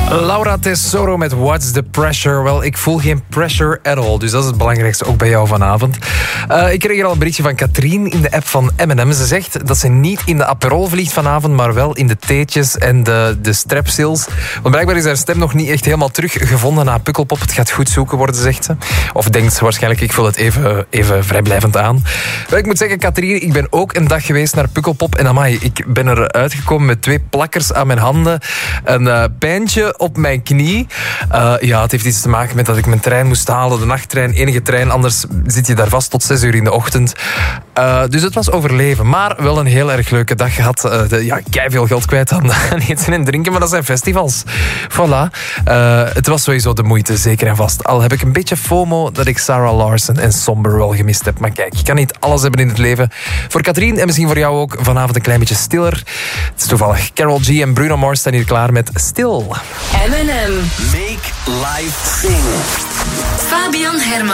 Laura Tesoro met What's the Pressure? Wel, ik voel geen pressure at all. Dus dat is het belangrijkste ook bij jou vanavond. Ik kreeg hier al een berichtje van Katrien in de app van M&M. Ze zegt dat ze niet in de Aperol vliegt vanavond, maar wel in de theetjes en de strepsils. Want blijkbaar is haar stem nog niet echt helemaal teruggevonden na Pukkelpop. Het gaat goed zoeken worden, zegt ze. Of denkt ze waarschijnlijk, ik vul het even vrijblijvend aan. Wel, ik moet zeggen, Katrien, ik ben ook een dag geweest naar Pukkelpop. En amai, ik ben er uitgekomen met 2 plakkers aan mijn handen. Een pijntje op mijn knie. Het heeft iets te maken met dat ik mijn trein moest halen. De nachttrein, enige trein. Anders zit je daar vast tot 6 uur in de ochtend. Dus het was overleven. Maar wel een heel erg leuke dag gehad. Keiveel geld kwijt aan eten en drinken. Maar dat zijn festivals. Voilà. Het was sowieso de moeite, zeker en vast. Al heb ik een beetje FOMO dat ik Sarah Larson en Somber wel gemist heb. Maar kijk, je kan niet alles hebben in het leven. Voor Katrien en misschien voor jou ook vanavond een klein beetje stiller. Het is toevallig. Karol G en Bruno Mars staan hier klaar met Stil. M&M. Make life sing. Fabian Herman.